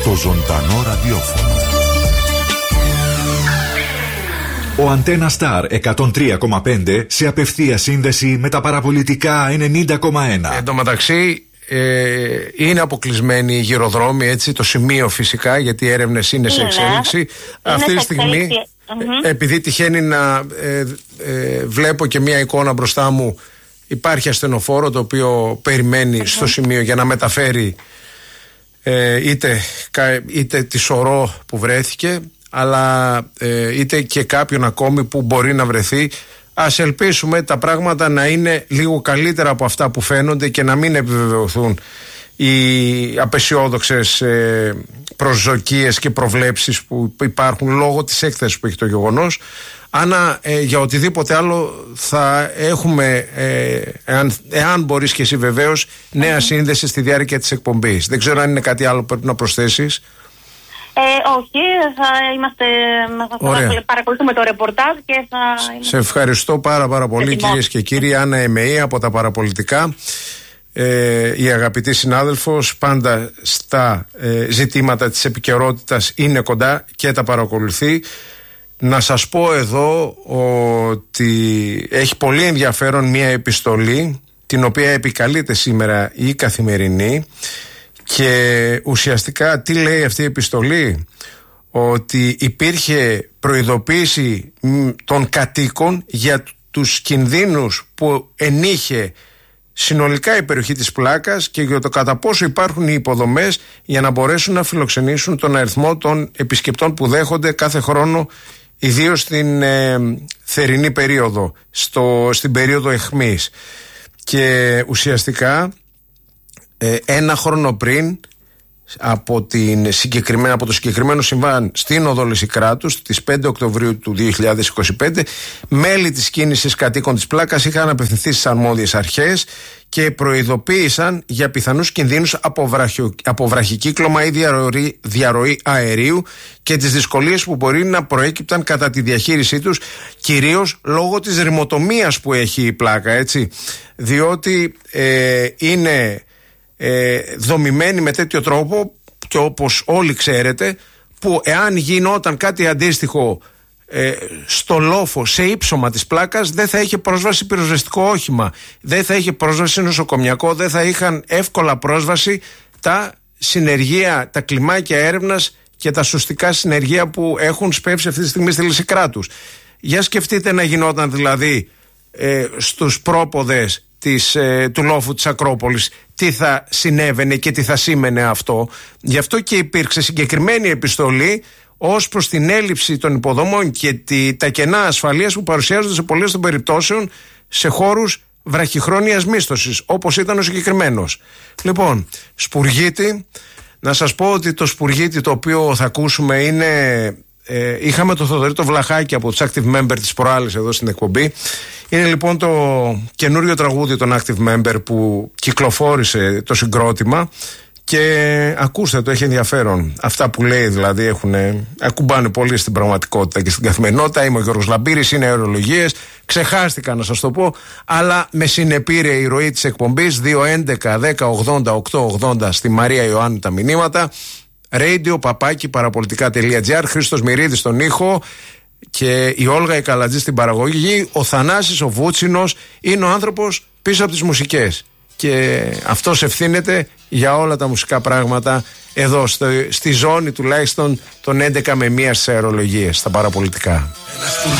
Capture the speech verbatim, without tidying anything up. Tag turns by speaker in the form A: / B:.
A: Το ζωντανό ραδιόφωνο. Ο Αντένα Σταρ εκατόν τρία κόμμα πέντε σε απευθεία σύνδεση με τα παραπολιτικά ενενήντα κόμμα ένα.
B: Εν τω μεταξύ, ε, είναι αποκλεισμένοι οι γυροδρόμοι, έτσι, το σημείο φυσικά, γιατί οι έρευνες είναι σε εξέλιξη. Είναι, αυτή τη στιγμή, mm-hmm. επειδή τυχαίνει να ε, ε, βλέπω και μια εικόνα μπροστά μου, υπάρχει ασθενοφόρο το οποίο περιμένει mm-hmm. στο σημείο για να μεταφέρει ε, είτε, είτε τη σωρό που βρέθηκε, αλλά ε, είτε και κάποιον ακόμη που μπορεί να βρεθεί. Ας ελπίσουμε τα πράγματα να είναι λίγο καλύτερα από αυτά που φαίνονται και να μην επιβεβαιωθούν οι απεσιόδοξες ε, προσδοκίες και προβλέψεις που υπάρχουν λόγω της έκθεσης που έχει το γεγονός. Άννα, ε, για οτιδήποτε άλλο θα έχουμε, ε, εάν, εάν μπορείς και εσύ βεβαίως, νέα mm-hmm. σύνδεση στη διάρκεια της εκπομπής. Δεν ξέρω αν είναι κάτι άλλο που πρέπει να προσθέσεις.
C: Ε, όχι, θα είμαστε, θα παρακολουθούμε το ρεπορτάζ και θα...
B: Σε ευχαριστώ πάρα πάρα πολύ, κυρίες και κύριοι. Άννα Εμεή από τα παραπολιτικά, ε, η αγαπητή συνάδελφος, πάντα στα ε, ζητήματα της επικαιρότητας είναι κοντά και τα παρακολουθεί. Να σας πω εδώ ότι έχει πολύ ενδιαφέρον μια επιστολή την οποία επικαλείται σήμερα η Καθημερινή. Και ουσιαστικά τι λέει αυτή η επιστολή? Ότι υπήρχε προειδοποίηση των κατοίκων για τους κινδύνους που ενείχε συνολικά η περιοχή της Πλάκας και για το κατά πόσο υπάρχουν οι υποδομές για να μπορέσουν να φιλοξενήσουν τον αριθμό των επισκεπτών που δέχονται κάθε χρόνο, ιδίως στην ε, θερινή περίοδο, στο, στην περίοδο αιχμής. Και ουσιαστικά Ε, ένα χρόνο πριν από, την συγκεκριμένα, από το συγκεκριμένο συμβάν στην οδό Λυσικράτους στις πέντε Οκτωβρίου του δύο χιλιάδες είκοσι πέντε, μέλη της κίνησης κατοίκων της Πλάκας είχαν απευθυνθεί στις αρμόδιες αρχές και προειδοποίησαν για πιθανούς κινδύνους από, βραχιο, από βραχικύκλωμα ή διαρροή, διαρροή αερίου και τις δυσκολίες που μπορεί να προέκυπταν κατά τη διαχείρισή τους, κυρίως λόγω της ρημοτομίας που έχει η Πλάκα, έτσι, διότι ε, είναι Ε, δομημένη με τέτοιο τρόπο και όπως όλοι ξέρετε, που εάν γινόταν κάτι αντίστοιχο ε, στο λόφο, σε ύψωμα της Πλάκας, δεν θα είχε πρόσβαση πυροσβεστικό όχημα, δεν θα είχε πρόσβαση νοσοκομιακό, δεν θα είχαν εύκολα πρόσβαση τα συνεργεία, τα κλιμάκια έρευνας και τα σωστικά συνεργεία που έχουν σπεύσει αυτή τη στιγμή στη Λυσικράτους. Για σκεφτείτε να γινόταν δηλαδή ε, στους πρόποδες Της, ε, του λόφου της Ακρόπολης, τι θα συνέβαινε και τι θα σήμαινε αυτό. Γι' αυτό και υπήρξε συγκεκριμένη επιστολή ως προς την έλλειψη των υποδομών και τη, τα κενά ασφαλείας που παρουσιάζονται σε πολλές των περιπτώσεων σε χώρους βραχυχρόνιας μίσθωσης, όπως ήταν ο συγκεκριμένος. Λοιπόν, Σπουργίτη, να σας πω ότι το Σπουργίτη το οποίο θα ακούσουμε είναι... Ε, είχαμε τον Θοδωρή το Βλαχάκη από τους Active Member της προάλλης εδώ στην εκπομπή. Είναι λοιπόν το καινούριο τραγούδι των Active Member που κυκλοφόρησε το συγκρότημα και ακούστε το, έχει ενδιαφέρον. Αυτά που λέει δηλαδή έχουν, ακουμπάνε πολύ στην πραγματικότητα και στην καθημερινότητα. Είμαι ο Γιώργος Λαμπύρης, είναι αερολογίες, ξεχάστηκα να σας το πω, αλλά με συνεπήρε η ροή της εκπομπής. Δύο έντεκα δέκα ογδόντα οκτώ ογδόντα στη Μαρία Ιωάννου τα μηνύματα. Radio παπάκι παραπολιτικά τελεία τζι άρ, Χρήστος Μυρίδης στον ήχο και η Όλγα η Καλατζή στην παραγωγή. Ο Θανάσης ο Βούτσινος είναι ο άνθρωπος πίσω από τις μουσικές και αυτός ευθύνεται για όλα τα μουσικά πράγματα εδώ στο, στη ζώνη τουλάχιστον των έντεκα με μία στις αερολογίες, στα παραπολιτικά.